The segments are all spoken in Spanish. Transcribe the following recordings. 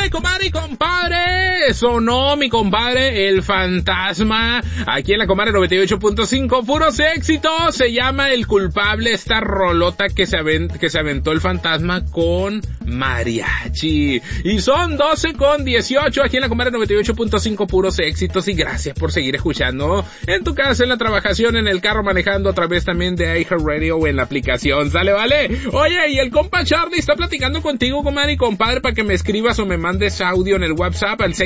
comadre y compadre. Sonó mi compadre, el fantasma. Aquí en la comadre 98.5, puros éxitos. Se llama El Culpable, esta rolota que se aventó el fantasma con mariachi. Y son 12:18 aquí en la comadre 98.5, puros éxitos. Y gracias por seguir escuchando en tu casa, en la trabajación, en el carro, manejando, a través también de iHeartRadio o en la aplicación. Sale, vale. Oye, y el compa Charlie está platicando contigo, comadre y compadre, para que me escribas o me mandes audio en el WhatsApp al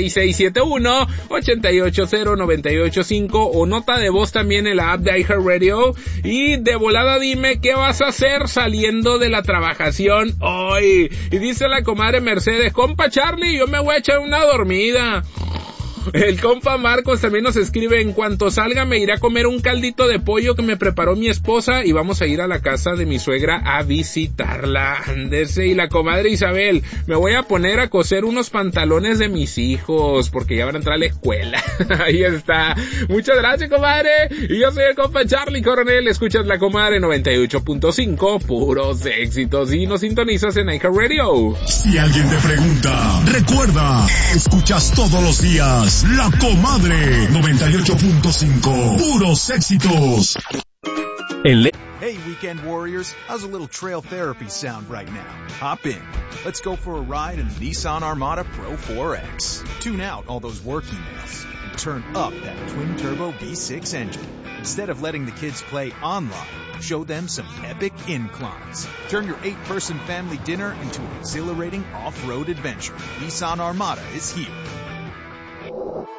6671-880-985 o nota de voz también en la app de iHeartRadio. Y de volada dime qué vas a hacer saliendo de la trabajación hoy. Y dice la comadre Mercedes, compa Charlie, yo me voy a echar una dormida. El compa Marcos también nos escribe, en cuanto salga me iré a comer un caldito de pollo que me preparó mi esposa y vamos a ir a la casa de mi suegra a visitarla. Ándese. Y la comadre Isabel, me voy a poner a coser unos pantalones de mis hijos porque ya van a entrar a la escuela. Ahí está. Muchas gracias, comadre. Y yo soy el compa Charlie Coronel. Escuchas la comadre 98.5, puros éxitos, y nos sintonizas en iHeartRadio. Si alguien te pregunta, recuerda, escuchas todos los días La Comadre 98.5, puros éxitos. Hey, weekend warriors, how's a little trail therapy sound right now? Hop in. Let's go for a ride in the Nissan Armada Pro 4X. Tune out all those work emails and turn up that twin-turbo V6 engine. Instead of letting the kids play online, show them some epic inclines. Turn your 8-person family dinner into an exhilarating off-road adventure. Nissan Armada is here.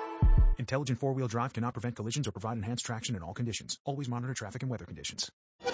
Intelligent four-wheel drive cannot prevent collisions or provide enhanced traction in all conditions. Always monitor traffic and weather conditions.